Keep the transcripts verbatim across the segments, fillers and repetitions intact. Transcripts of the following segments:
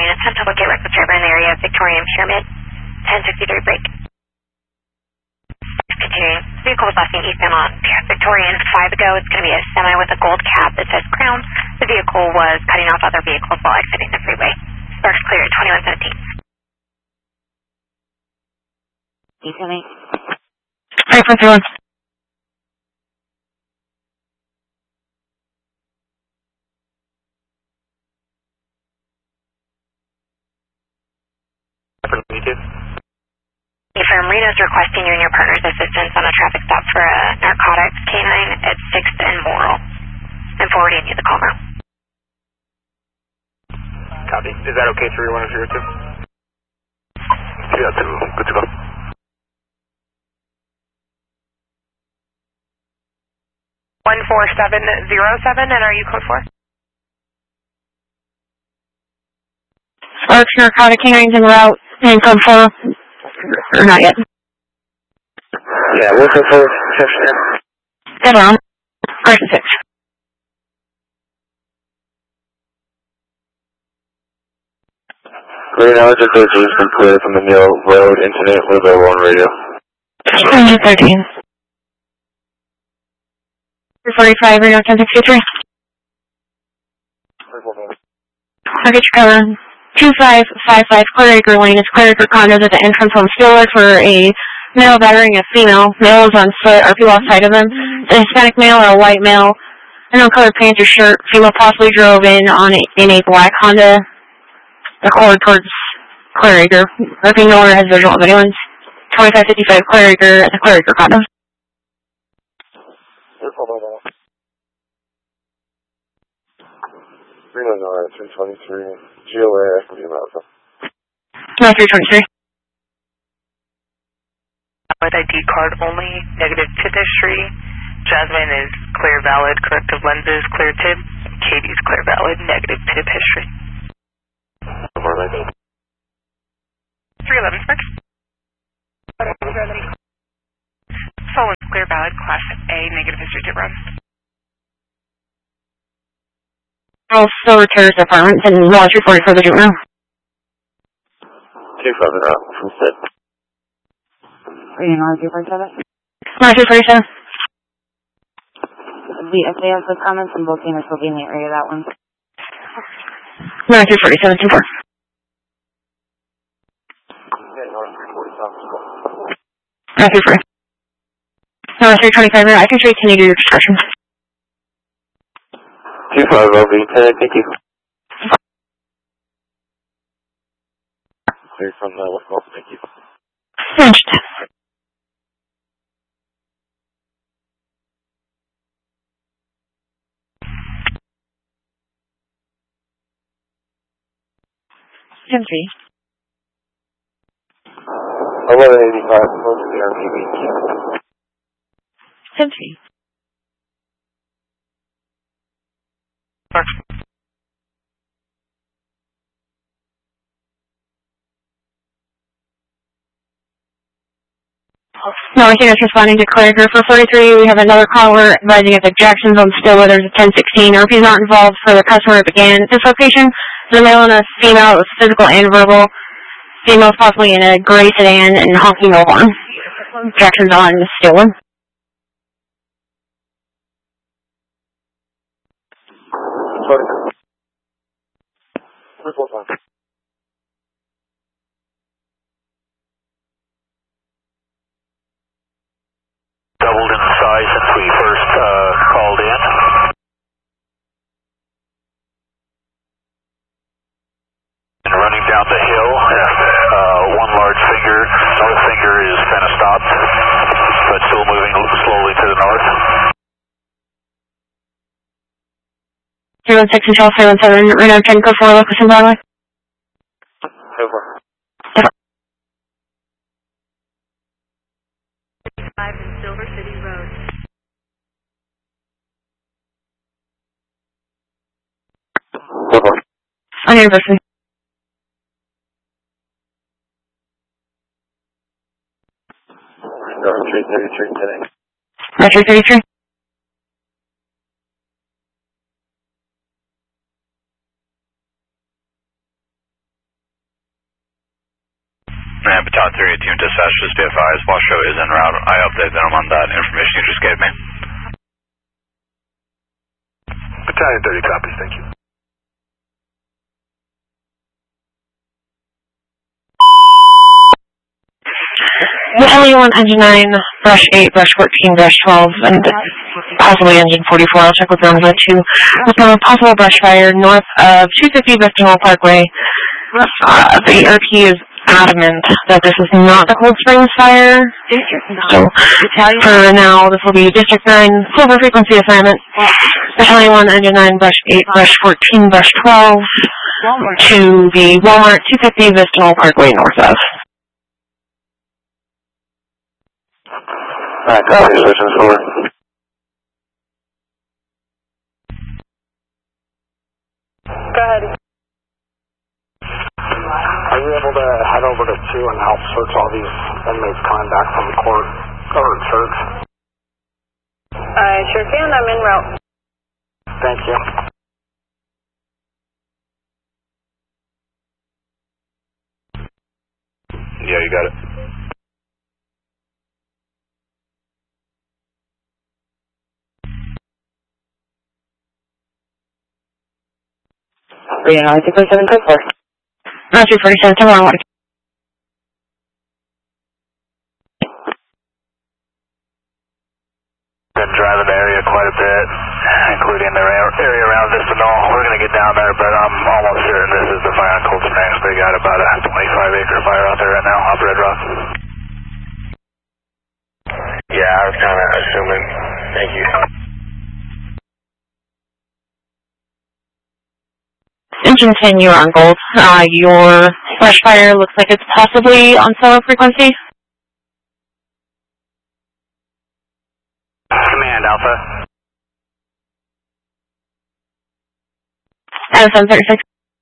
Victorian, attempt to locate reckless driver in the area of Victorian Pyramid, ten sixty-three break. Continuing, vehicle was last seen eastbound on Victorian five ago. It's going to be a semi with a gold cap that says Crown. The vehicle was cutting off other vehicles while exiting the freeway. Sparks clear at twenty-one seventeen. Easily. Three four three one. From Reno's requesting you and your partner's assistance on a traffic stop for a narcotics canine at sixth and Moral. I'm forwarding you the call now. Copy. Is that okay, three one zero two? Yeah, two. Good to go. one four seven zero seven, and are you code four? Sparks narcotic canines en route, and code four. Or not yet. Yeah, one four four, six. Get on. Person six. Green Allergic has been cleared from the Mill Road incident with a one radio. one thirteen. three forty-five, Reno ten sixty-three. Target cover. two five five five Clear Acre Lane is cleared for condos at the entrance home Stiller for a male battering a female. Male is on foot or people outside of them. A Hispanic male or a white male. An uncolored pants or shirt. Female possibly drove in on a, in a black Honda Accord towards Clear Acre. Repeating no one has visual of anyone's. twenty-five fifty-five Clear Acre at the Clear Acre condo. Reno's alright, three twenty-three. G O A, Equity Alpha. No, three twenty-three. Valid I D card only, negative tip history. Jasmine is clear valid, corrective lenses, clear tip. Katie's clear valid, negative tip history. three eleven Sparks. Solon's clear valid, class A, negative history tip run. All Silver Terrace Apartments and Law three forty for the juvenile. two five out from Sid. Are you on two forty-seven? No, two forty-seven. The F A has the comments and both units will be in the area of that one. No, two forty-seven, two four. No, two forty. No, three twenty-five, I can show you ten to your discretion. two five L V, ten, thank you. Clear from the left call, thank you. Finished. ten three. eleven eighty-five, close to the R P B. ten three. No, I think it's responding to Clear Acre for forty-three. We have another caller advising at the Jackson's on Stiller. There's a ten sixteen. R P is not involved for the customer began at this location. The male and a female, it was physical and verbal. Female possibly in a gray sedan and honking the horn. Jackson's on Stiller. Doubled in size since we first uh, called in. And running down the hill, uh, one large finger, north finger is kind of stopped, but still moving slowly to the north. three one six and twelve three one seven, Reno ten code four, Locust and Broadway. Over. five in Silver City Road. Over. On University. No, three thirty-three today. Roger thirty-three. And Battalion three eighteen dispatch, just be advised, Washoe is en route. I updated them on that information you just gave me. Battalion thirty copies, thank you. Battalion one, Engine nine, Brush eight, Brush fourteen, Brush twelve, and possibly Engine forty-four. I'll check with them on two. With a possible brush fire north of two fifty Visternal Parkway. Uh, the E R P is adamant that this is not the Cold Springs fire. So, for now, this will be District nine, silver frequency assignment. Battalion one, Engine nine, Brush eight, Brush fourteen, Brush twelve, to the Walmart two fifty Visternal Parkway north of. Alright, copy, switching forward. Go ahead. Are you able to head over to two and help search all these inmates coming back from court or church? I sure can. I'm en route. Thank you. Yeah, you got it. Are you on two forty-seven code four? Not two forty-seven, tomorrow. Been driving the area quite a bit, including the area around Visternal. We're going to get down there, but I'm almost certain this is the fire on Cold Springs. They got about a twenty-five acre fire out there right now off Red Rock. Yeah, I was kind of assuming. Thank you. Engine ten, you are on gold. Uh, your brush fire looks like it's possibly on solar frequency. Command, Alpha. Adam seven thirty-six.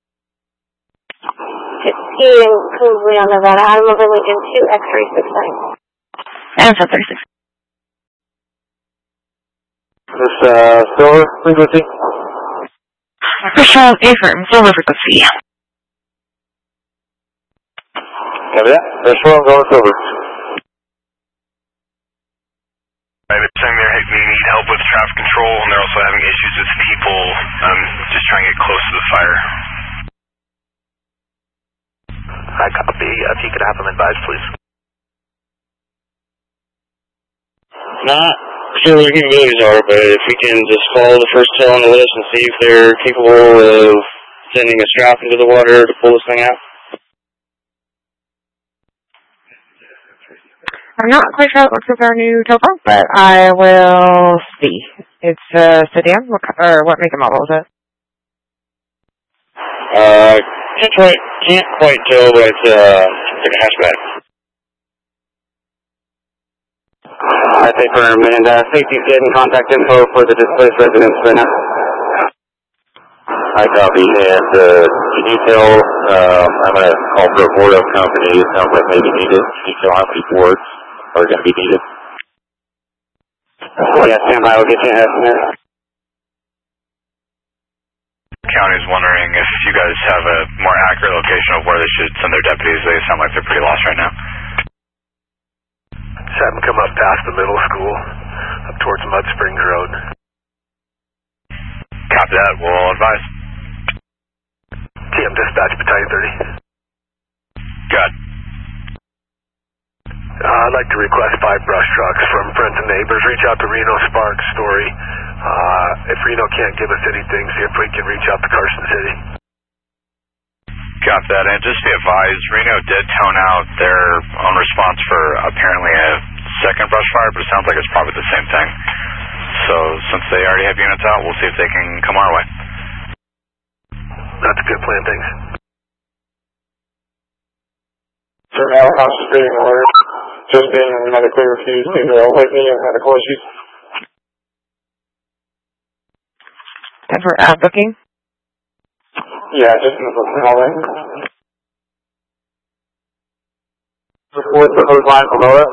fifteen, Kingsley on Nevada, Adam over Lincoln two, X-ray six nine. Adam seven thirty-six. This, uh, silver frequency? Push-on affirm, silver frequency. Copy that. Brush twelve, going silver. I've been saying they need help with traffic control, and they're also having issues with people um, just trying to get close to the fire. I copy. If you could have them advised, please. Not sure what the capabilities are, but if we can just follow the first tail on the list and see if they're capable of sending a strap into the water to pull this thing out. I'm not quite sure how it looks with our new topo, but I will see. It's a uh, sedan? What, or what make and model is it? Uh, can't, try, can't quite tell, but it's uh, like a hatchback. I think for Amanda, safety's getting contact info for the displaced residents right now. I copy, and uh, the detail, uh, I'm going to call for a board of company. It sounds like maybe needed. Detail how many boards are going to be needed. Yeah, stand by, we'll get you an estimate. County's wondering if you guys have a more accurate location of where they should send their deputies. They sound like they're pretty lost right now. Just have them come up past the middle school, up towards Mud Springs Road. Copy that, we'll advise. T M Dispatch, Battalion thirty. Good. Uh, I'd like to request five brush trucks from friends and neighbors. Reach out to Reno Sparks Story. Uh, if Reno can't give us anything, see if we can reach out to Carson City. Got that, and just be advised, Reno did tone out their own response for apparently a second brush fire, but it sounds like it's probably the same thing. So, since they already have units out, we'll see if they can come our way. That's a good plan, thanks. Sir, now, house is being ordered. Just being medically refused due to awakening and medical issues. Time for ad booking? Yeah, just in the booking hallway. Support the hose line below it.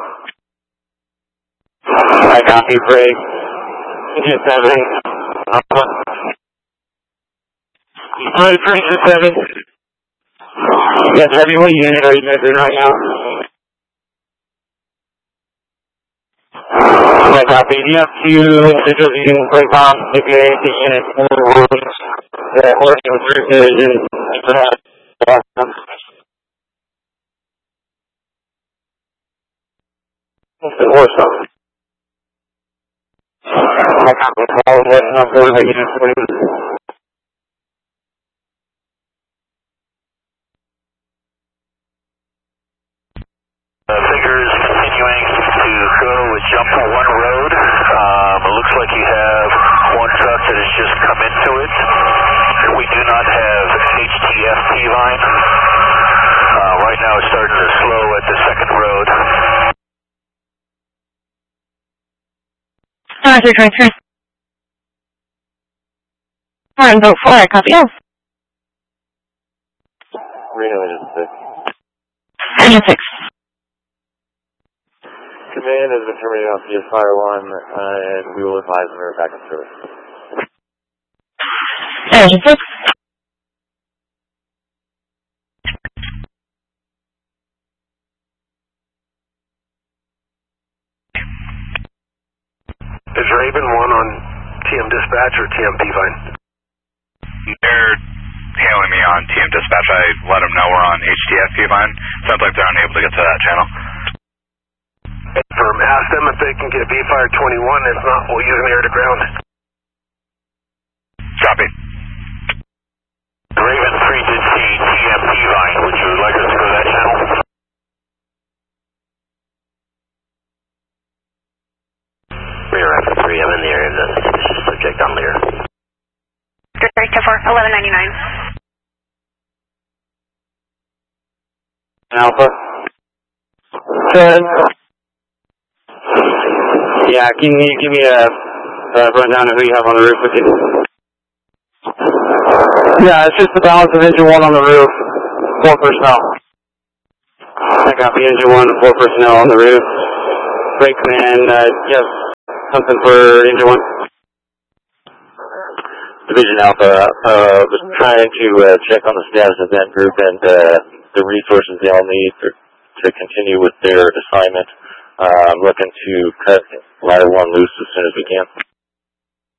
I copy, break. Engine seven. Alpha. Alright, Engine seven. Yes, Heavy, what unit are you guys in right now? Okay, copy. Do you have two individuals you can click on if you're A C unit that are working with Root Division and perhaps the horse up? I copy. All of what number that unit please? Uh, figures continuing to go with jump one road. Um, it looks like you have one truck that has just come into it. We do not have H T F T-line. Uh, right now it's starting to slow at the second road. Roger, transfer. Four and vote four, I copy. Oh. Reno is six. Engine six. Command has been terminated off C S Fire one, uh, and we will advise when we're back in service. Engine six. Is Raven one on T M dispatch or T M P-Vine? They're hailing me on T M dispatch. I let them know we're on H T F P-Vine. Sounds like they're unable to get to that channel. Confirm. Ask them if they can get V-Fire twenty-one. If not, we'll use an air to ground. Copy. Raven three did see T M P-Vine. Would you like us to go to that channel? Rear after three, I'm in the area of the subject on Lear. three two four, eleven ninety-nine. Alpha. Good. Yeah, can you give me a, a rundown of who you have on the roof with you? Yeah, it's just the balance of engine one on the roof, four personnel. I got the engine one, four personnel on the roof. Break command, uh, you have something for engine one? Division Alpha, uh, was trying to uh, check on the status of that group and uh, the resources they all need for, to continue with their assignment. Uh, I'm looking to cut ladder one loose as soon as we can.